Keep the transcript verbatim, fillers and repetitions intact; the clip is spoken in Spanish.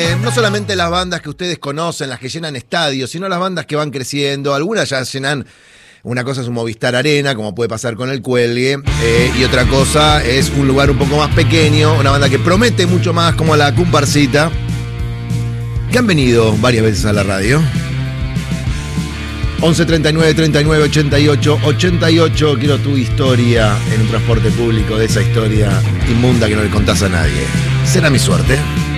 Eh, no solamente las bandas que ustedes conocen, las que llenan estadios, sino las bandas que van creciendo. Algunas ya llenan, una cosa es un Movistar Arena, como puede pasar con el Cuelgue, eh, y otra cosa es un lugar un poco más pequeño, una banda que promete mucho más, como la Comparsita, que han venido varias veces a la radio. once treinta y nueve treinta y nueve ochenta y ocho ochenta y ocho. Quiero tu historia en un transporte público, de esa historia inmunda que no le contás a nadie. Será mi suerte.